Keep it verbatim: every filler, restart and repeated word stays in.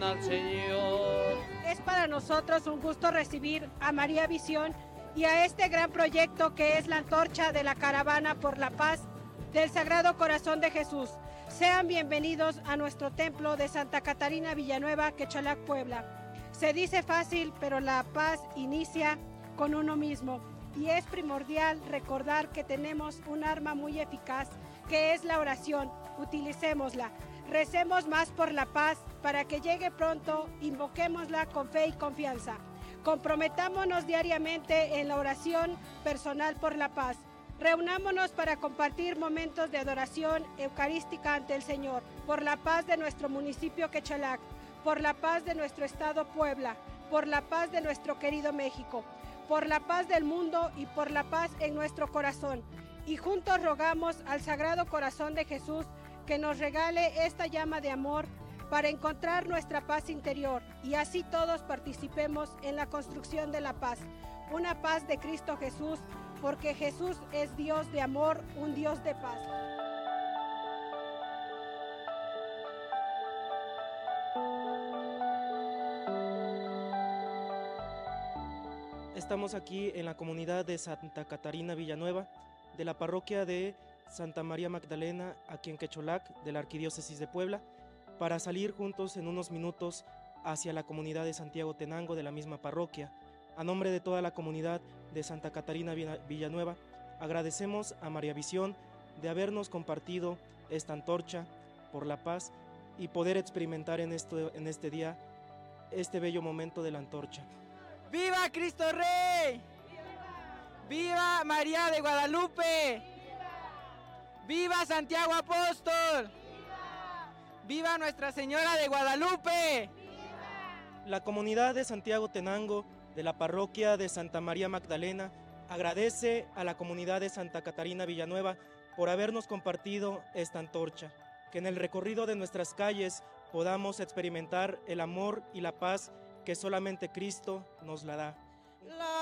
al Señor. Es para nosotros un gusto recibir a María Visión y a este gran proyecto que es la antorcha de la caravana por la paz del Sagrado Corazón de Jesús. Sean bienvenidos a nuestro templo de Santa Catarina Villanueva, Quechalac, Puebla. Se dice fácil, pero la paz inicia con uno mismo y es primordial recordar que tenemos un arma muy eficaz que es la oración. Utilicémosla. Recemos más por la paz para que llegue pronto, invoquémosla con fe y confianza. Comprometámonos diariamente en la oración personal por la paz. Reunámonos para compartir momentos de adoración eucarística ante el Señor, por la paz de nuestro municipio Quechalac, por la paz de nuestro estado Puebla, por la paz de nuestro querido México, por la paz del mundo y por la paz en nuestro corazón. Y juntos rogamos al Sagrado Corazón de Jesús que nos regale esta llama de amor para encontrar nuestra paz interior y así todos participemos en la construcción de la paz, una paz de Cristo Jesús, porque Jesús es Dios de amor, un Dios de paz. Estamos aquí en la comunidad de Santa Catarina Villanueva, de la parroquia de Santa María Magdalena, aquí en Quecholac, de la Arquidiócesis de Puebla, para salir juntos en unos minutos hacia la comunidad de Santiago Tenango de la misma parroquia. A nombre de toda la comunidad de Santa Catarina Villanueva, agradecemos a María Visión de habernos compartido esta antorcha por la paz y poder experimentar en, esto, en este día este bello momento de la antorcha. ¡Viva Cristo Rey! ¡Viva, ¡Viva María de Guadalupe! ¡Viva Santiago Apóstol! ¡Viva! ¡Viva Nuestra Señora de Guadalupe! ¡Viva! La comunidad de Santiago Tenango, de la parroquia de Santa María Magdalena, agradece a la comunidad de Santa Catarina Villanueva por habernos compartido esta antorcha, que en el recorrido de nuestras calles podamos experimentar el amor y la paz que solamente Cristo nos la da. La